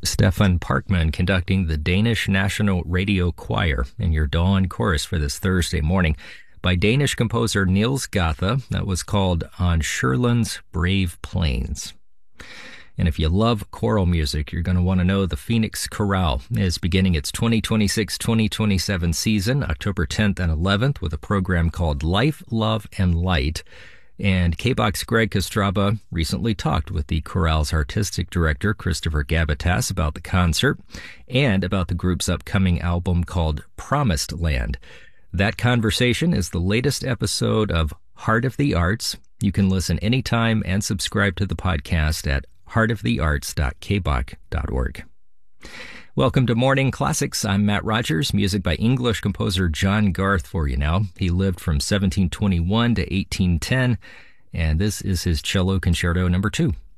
Stefan Parkman conducting the Danish National Radio Choir in your dawn chorus for this Thursday morning by Danish composer Niels Gade. That was called On Sherland's Brave Plains. And if you love choral music, you're going to want to know the Phoenix Chorale is beginning its 2026-2027 season, October 10th and 11th, with a program called Life, Love, and Light. And KBOX Greg Kostraba recently talked with the chorale's artistic director, Christopher Gabatas, about the concert and about the group's upcoming album called Promised Land. That conversation is the latest episode of Heart of the Arts. You can listen anytime and subscribe to the podcast at heartofthearts.kbok.org. Welcome to Morning Classics. I'm Matt Rogers. Music by English composer John Garth for you now. He lived from 1721 to 1810, and this is his Cello Concerto No. 2.